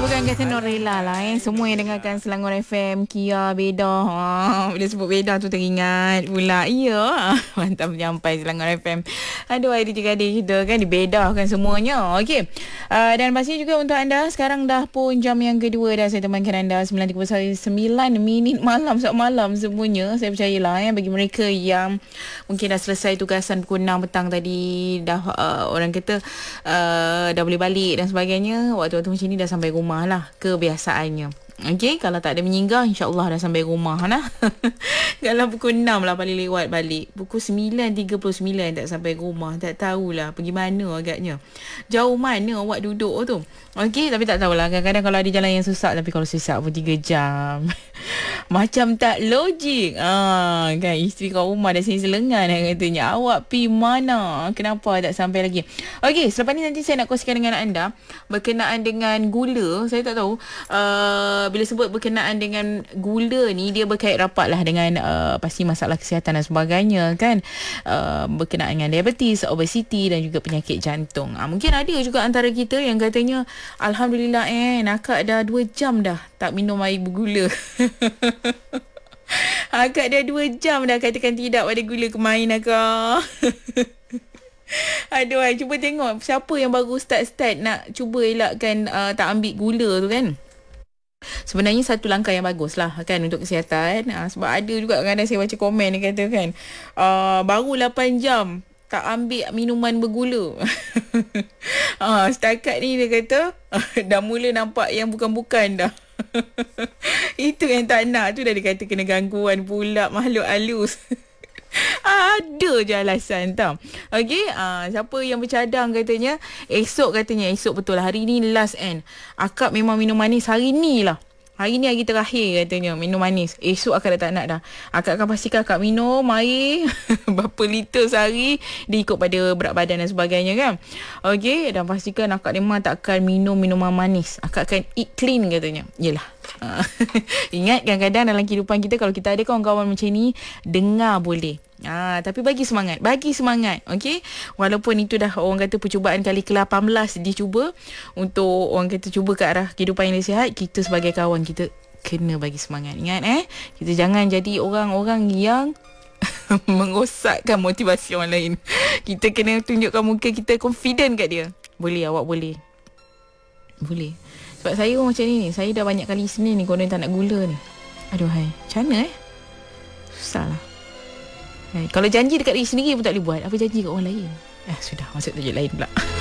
bukan kata Norella lah Semua yang dengarkan Selangor FM, Kia, Beda. Bila sebut Beda tu teringat pula. Ya. Mantap sampai Selangor FM. Aduh, adik-adik kita kan dibedakan semuanya. Okey. Dan pastinya juga untuk anda, sekarang dah pun jam yang kedua dah saya temankan anda 9:39 minit malam, saat malam semuanya. Saya percayalah bagi mereka yang mungkin dah selesai tugasan pukul 6 petang tadi, dah orang kata dah boleh balik dan sebagainya, waktu-waktu macam ni dah sampai rumah lah kebiasaannya. Okey, kalau tak ada menyinggah, insya-Allah dah sampai rumah lah. Kalau pukul 6 lah paling lewat balik. Pukul 9.39 tak sampai rumah. Tak tahulah pergi mana agaknya. Jauh mana awak duduk tu. Okey, tapi tak tahulah. Kadang-kadang kalau ada jalan yang susah, tapi kalau susah pun 3 jam. Macam tak logik. Kan isteri kat rumah dah sini selengan katanya. Awak pi mana? Kenapa tak sampai lagi? Okey, selepas ni nanti saya nak kongsikan dengan anda berkenaan dengan gula. Saya tak tahu bila sebut berkenaan dengan gula ni, dia berkait rapat lah dengan pasti masalah kesihatan dan sebagainya kan, berkenaan dengan diabetes, obesiti dan juga penyakit jantung. Mungkin ada juga antara kita yang katanya, Alhamdulillah nakak dah 2 jam dah tak minum air bergula. Akak dah 2 jam dah katakan tidak pada gula, kemain akak. Aduh, cuba tengok siapa yang baru start nak cuba elakkan tak ambil gula tu kan. Sebenarnya satu langkah yang bagus lah kan untuk kesihatan. Sebab ada juga kadang saya baca komen dia kata kan, baru 8 jam tak ambil minuman bergula. Setakat ni dia kata dah mula nampak yang bukan-bukan dah. Itu yang tak nak tu, dah dikata kena gangguan pula makhluk halus. Ada je alasan tau. Okey, siapa yang bercadang katanya esok betul lah, hari ni last end. Akak memang minum manis hari ni lah. Hari ni hari terakhir katanya minum manis. Esok akak dah tak nak dah. Akak akan pastikan akak minum air berapa liter sehari, dia ikut pada berat badan dan sebagainya kan. Okey, dan pastikan akak memang tak akan minum minuman manis. Akak akan eat clean katanya. Yelah. Ingat kadang-kadang dalam kehidupan kita, kalau kita ada kawan-kawan macam ni, dengar boleh. Tapi bagi semangat. Okey, walaupun itu dah orang kata percubaan kali ke-18 dicuba, untuk orang kata cuba ke arah kehidupan yang sihat, kita sebagai kawan kita kena bagi semangat. Ingat kita jangan jadi orang-orang yang mengosakkan motivasi orang lain. Kita kena tunjukkan muka kita confident kat dia. Boleh, awak boleh. Sebab saya pun macam ni. Saya dah banyak kali Isnin ni konon tak nak gula ni. Aduh hai, macam mana susah lah. Kalau janji dekat diri sendiri pun tak boleh buat, apa janji kat orang lain? Sudah, masuk tajuk lain pula.